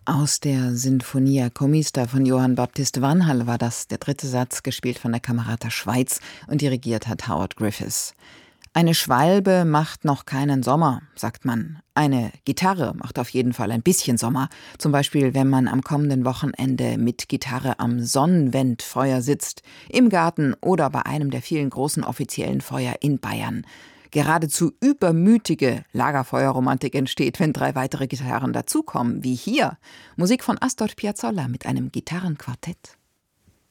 Aus der Sinfonia Comista von Johann Baptist Vanhal war das der dritte Satz, gespielt von der Camerata Schweiz und dirigiert hat Howard Griffiths. Eine Schwalbe macht noch keinen Sommer, sagt man. Eine Gitarre macht auf jeden Fall ein bisschen Sommer. Zum Beispiel, wenn man am kommenden Wochenende mit Gitarre am Sonnenwendfeuer sitzt, im Garten oder bei einem der vielen großen offiziellen Feuer in Bayern. Geradezu übermütige Lagerfeuerromantik entsteht, wenn 3 weitere Gitarren dazukommen, wie hier. Musik von Astor Piazzolla mit einem Gitarrenquartett.